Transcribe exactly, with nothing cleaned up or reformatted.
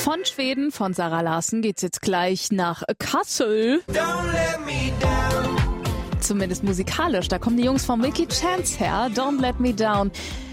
Von Schweden, von Zara Larsson, geht's jetzt gleich nach Kassel. Don't let me down. Zumindest musikalisch, da kommen die Jungs von Milky Chance her. Don't Let Me Down.